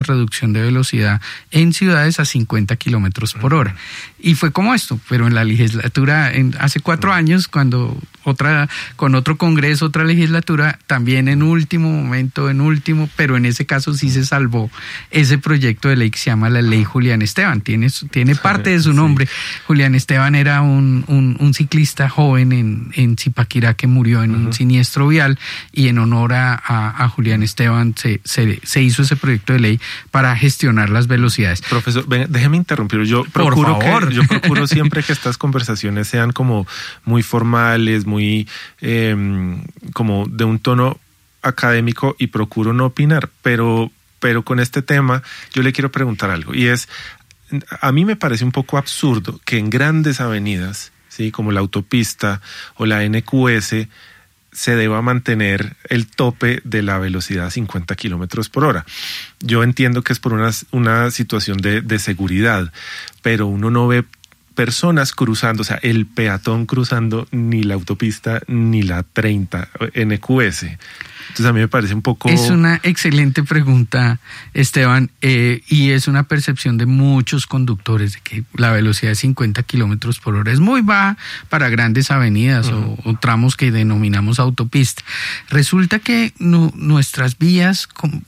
reducción de velocidad en ciudades a 50 kilómetros por hora. Y fue como esto, pero en la legislatura, hace 4 años, cuando con otro congreso, otra legislatura, también en último, pero en ese caso sí se salvó ese proyecto de ley que se llama la Ley Julián Esteban. Tiene parte de su nombre. Sí. Julián Esteban era un ciclista joven en Zipaquirá que murió en un siniestro vial, y en honor a Julián Esteban se hizo ese proyecto de ley para gestionar las velocidades. Profesor, déjeme interrumpir. Yo procuro siempre que estas conversaciones sean como muy formales, muy como de un tono académico, y procuro no opinar, pero con este tema yo le quiero preguntar algo, y es, a mí me parece un poco absurdo que en grandes avenidas, ¿sí?, como la autopista o la NQS, se deba mantener el tope de la velocidad a 50 kilómetros por hora. Yo entiendo que es por una situación de seguridad, pero uno no ve personas cruzando, o sea, el peatón cruzando ni la autopista ni la 30 NQS. Entonces a mí me parece un poco... Es una excelente pregunta, Esteban, y es una percepción de muchos conductores de que la velocidad de 50 kilómetros por hora es muy baja para grandes avenidas o tramos que denominamos autopista. Resulta que nuestras vías...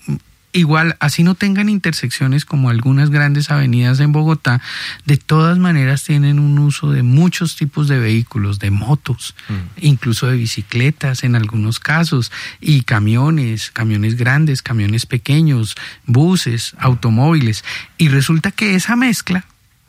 Igual, así no tengan intersecciones como algunas grandes avenidas en Bogotá, de todas maneras tienen un uso de muchos tipos de vehículos, de motos, incluso de bicicletas en algunos casos, y camiones grandes, camiones pequeños, buses, automóviles. Y resulta que esa mezcla,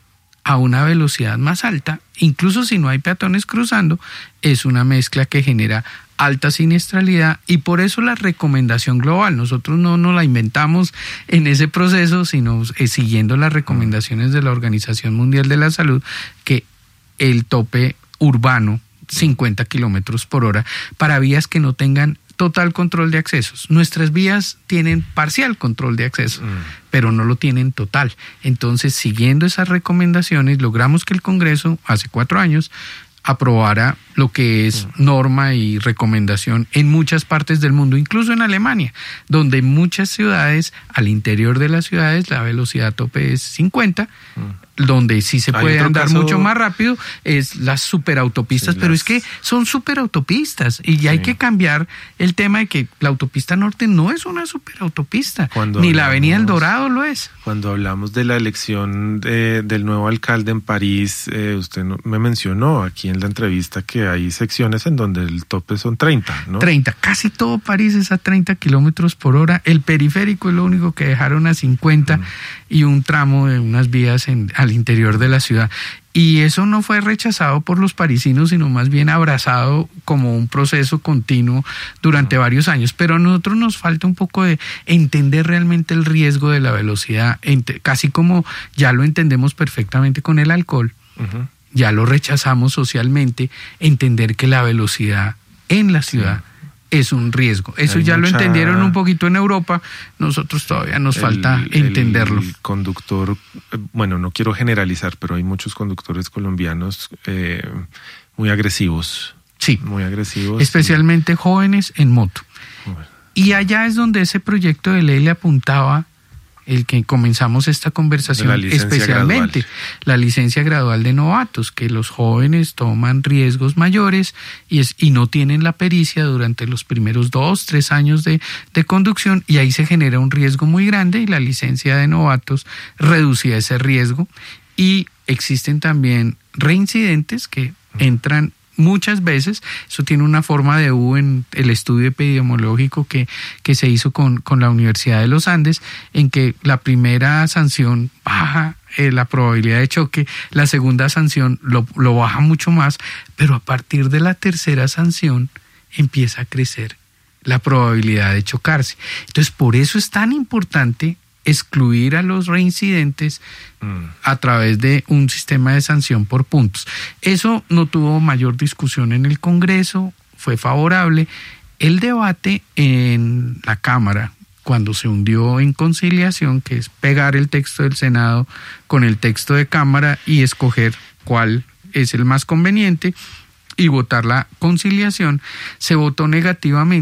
a una velocidad más alta, incluso si no hay peatones cruzando, es una mezcla que genera alta siniestralidad, y por eso la recomendación global, nosotros no la inventamos en ese proceso, sino siguiendo las recomendaciones de la Organización Mundial de la Salud, que el tope urbano 50 kilómetros por hora para vías que no tengan total control de accesos. Nuestras vías tienen parcial control de acceso, pero no lo tienen total. Entonces, siguiendo esas recomendaciones, logramos que el Congreso, hace 4 años, aprobara lo que es norma y recomendación en muchas partes del mundo, incluso en Alemania, donde en muchas ciudades, al interior de las ciudades, la velocidad tope es 50, donde sí se puede andar mucho más rápido es las superautopistas, pero es que son superautopistas y hay que cambiar el tema de que la autopista norte no es una superautopista, ni la avenida El Dorado lo es. Cuando hablamos de la elección del nuevo alcalde en París, usted me mencionó aquí en la entrevista que hay secciones en donde el tope son 30, ¿no? 30, casi todo París es a 30 kilómetros por hora, el periférico es lo único que dejaron a 50 y un tramo de unas vías al interior de la ciudad. Y eso no fue rechazado por los parisinos, sino más bien abrazado como un proceso continuo durante varios años. Pero a nosotros nos falta un poco de entender realmente el riesgo de la velocidad, casi como ya lo entendemos perfectamente con el alcohol, ya lo rechazamos socialmente, entender que la velocidad en la ciudad es un riesgo. Eso ya lo entendieron un poquito en Europa, nosotros todavía nos falta entenderlo. El conductor, bueno, no quiero generalizar, pero hay muchos conductores colombianos muy agresivos. Sí, muy agresivos. Especialmente jóvenes en moto. Y allá es donde ese proyecto de ley le apuntaba, el que comenzamos esta conversación, especialmente gradual. La licencia gradual de novatos, que los jóvenes toman riesgos mayores y no tienen la pericia durante los primeros 2-3 años de conducción, y ahí se genera un riesgo muy grande, y la licencia de novatos reducía ese riesgo. Y existen también reincidentes que entran muchas veces. Eso tiene una forma de U en el estudio epidemiológico que se hizo con la Universidad de los Andes, en que la primera sanción baja la probabilidad de choque, la segunda sanción lo baja mucho más, pero a partir de la tercera sanción empieza a crecer la probabilidad de chocarse. Entonces, por eso es tan importante excluir a los reincidentes a través de un sistema de sanción por puntos. Eso no tuvo mayor discusión en el Congreso, fue favorable. El debate en la Cámara, cuando se hundió en conciliación, que es pegar el texto del Senado con el texto de Cámara y escoger cuál es el más conveniente y votar la conciliación, se votó negativamente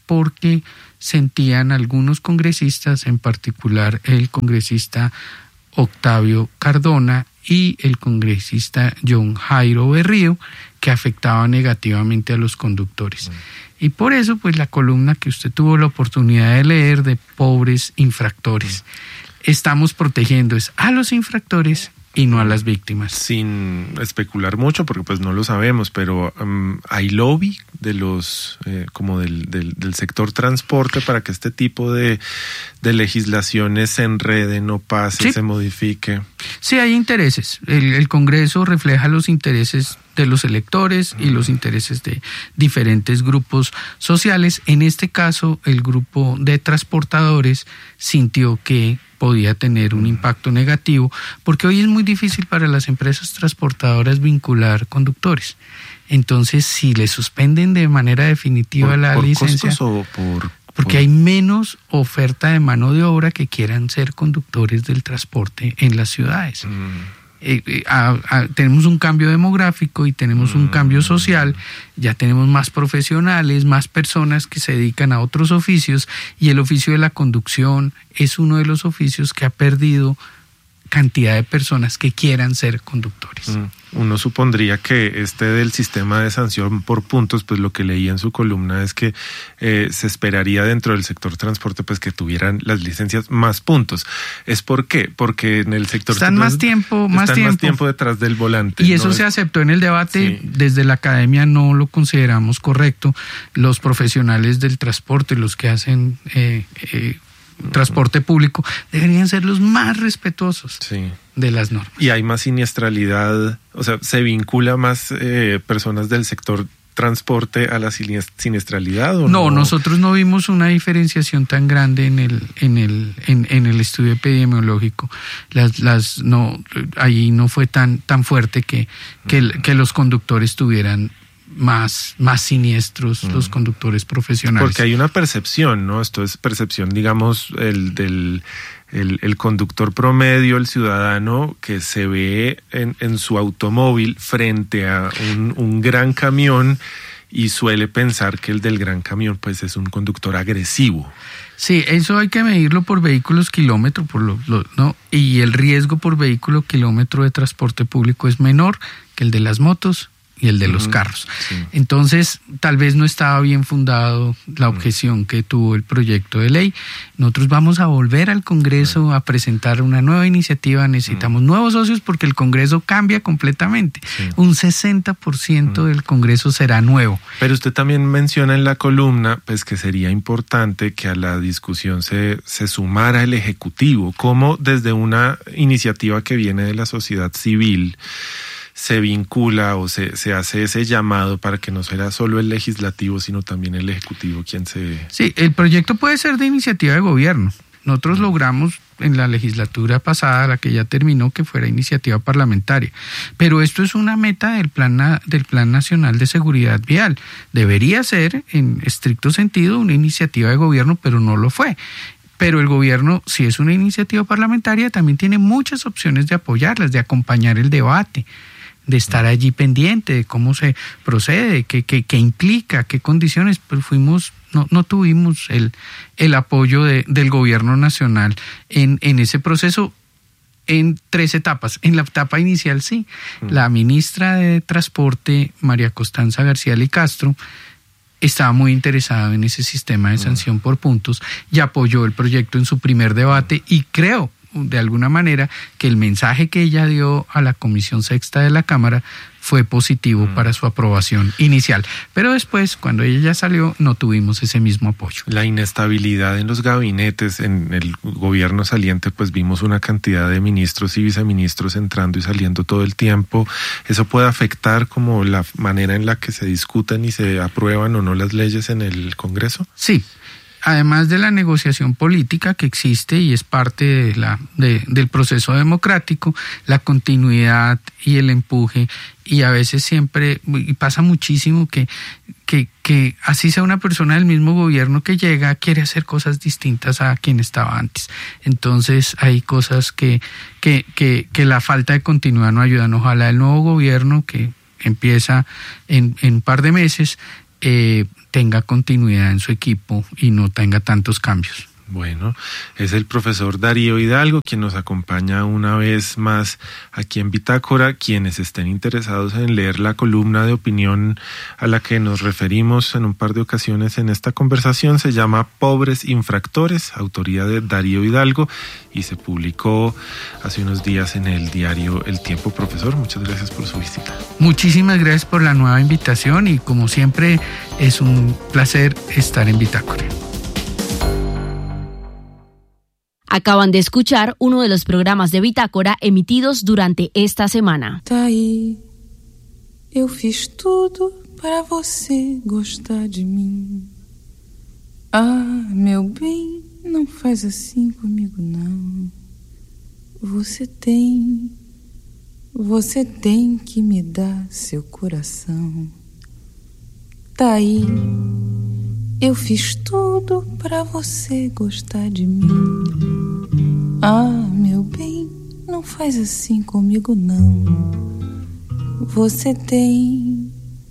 porque sentían algunos congresistas, en particular el congresista Octavio Cardona y el congresista John Jairo Berrío, que afectaba negativamente a los conductores. Y por eso, pues la columna que usted tuvo la oportunidad de leer de pobres infractores. Estamos protegiendo a los infractores y no a las víctimas. Sin especular mucho, porque pues no lo sabemos, pero hay lobby de los como del sector transporte para que este tipo de legislaciones se enreden, no pase, sí, se modifique. Sí, hay intereses. El Congreso refleja los intereses de los electores y los intereses de diferentes grupos sociales. En este caso, el grupo de transportadores sintió que podía tener un impacto negativo, porque hoy es muy difícil para las empresas transportadoras vincular conductores. Entonces, si le suspenden de manera definitiva la licencia... ¿Por costos o porque hay menos oferta de mano de obra que quieran ser conductores del transporte en las ciudades. Tenemos un cambio demográfico y tenemos un cambio social, ya tenemos más profesionales, más personas que se dedican a otros oficios, y el oficio de la conducción es uno de los oficios que ha perdido cantidad de personas que quieran ser conductores. Uno supondría que del sistema de sanción por puntos, pues lo que leí en su columna es que se esperaría dentro del sector transporte pues que tuvieran las licencias más puntos. ¿Es por qué? Porque en el sector están más tiempo detrás del volante. Y eso se aceptó en el debate. Sí. Desde la academia no lo consideramos correcto. Los profesionales del transporte, los que hacen transporte público, deberían ser los más respetuosos, sí, de las normas. Y hay más siniestralidad, o sea, ¿se vincula más personas del sector transporte a la siniestralidad o no? No, nosotros no vimos una diferenciación tan grande en el estudio epidemiológico. Ahí no fue tan fuerte que los conductores tuvieran más siniestros, los conductores profesionales. Porque hay una percepción, ¿no? Esto es percepción, digamos, el conductor promedio, el ciudadano que se ve en su automóvil frente a un gran camión y suele pensar que el del gran camión pues es un conductor agresivo. Sí, eso hay que medirlo por vehículos kilómetro, ¿no? Y el riesgo por vehículo kilómetro de transporte público es menor que el de las motos y el de los carros. Sí. Entonces, tal vez no estaba bien fundado la objeción que tuvo el proyecto de ley. Nosotros vamos a volver al Congreso a presentar una nueva iniciativa. Necesitamos nuevos socios porque el Congreso cambia completamente. Sí. Un 60% del Congreso será nuevo. Pero usted también menciona en la columna pues que sería importante que a la discusión se sumara el Ejecutivo, como desde una iniciativa que viene de la sociedad civil se vincula o se hace ese llamado para que no sea solo el legislativo, sino también el ejecutivo quien se... Sí, el proyecto puede ser de iniciativa de gobierno. Nosotros logramos en la legislatura pasada, la que ya terminó, que fuera iniciativa parlamentaria. Pero esto es una meta del Plan Nacional de Seguridad Vial. Debería ser, en estricto sentido, una iniciativa de gobierno, pero no lo fue. Pero el gobierno, si es una iniciativa parlamentaria, también tiene muchas opciones de apoyarlas, de acompañar el debate, de estar allí pendiente de cómo se procede, qué implica, qué condiciones. Pero no tuvimos el apoyo del gobierno nacional en ese proceso en 3 etapas. En la etapa inicial sí, la ministra de Transporte, María Constanza García Licastro, estaba muy interesada en ese sistema de sanción por puntos y apoyó el proyecto en su primer debate, y creo de alguna manera que el mensaje que ella dio a la Comisión Sexta de la Cámara fue positivo para su aprobación inicial. Pero después, cuando ella ya salió, no tuvimos ese mismo apoyo. La inestabilidad en los gabinetes, en el gobierno saliente, pues vimos una cantidad de ministros y viceministros entrando y saliendo todo el tiempo. ¿Eso puede afectar como la manera en la que se discuten y se aprueban o no las leyes en el Congreso? Sí. Además de la negociación política que existe y es parte del proceso democrático, la continuidad y el empuje, y a veces siempre, y pasa muchísimo que así sea una persona del mismo gobierno que llega, quiere hacer cosas distintas a quien estaba antes. Entonces hay cosas que la falta de continuidad no ayudan. Ojalá el nuevo gobierno que empieza en un par de meses tenga continuidad en su equipo y no tenga tantos cambios. Bueno, es el profesor Darío Hidalgo quien nos acompaña una vez más aquí en Bitácora. Quienes estén interesados en leer la columna de opinión a la que nos referimos en un par de ocasiones en esta conversación, se llama Pobres Infractores, autoría de Darío Hidalgo, y se publicó hace unos días en el diario El Tiempo. Profesor, muchas gracias por su visita. Muchísimas gracias por la nueva invitación y como siempre es un placer estar en Bitácora. Acaban de escuchar uno de los programas de Bitácora emitidos durante esta semana. Tá aí, eu fiz tudo para você gostar de mim. Ah, meu bem, não faz assim comigo não. Você tem que me dar seu coração. Tá aí, eu fiz tudo para você gostar de mim. Ah, meu bem, não faz assim comigo não. Você tem